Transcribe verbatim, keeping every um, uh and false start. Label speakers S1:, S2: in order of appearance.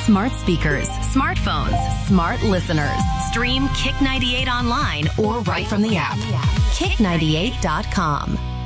S1: smart speakers, smartphones, smart listeners. Stream Kick ninety-eight online or right from the app. kick ninety-eight dot com.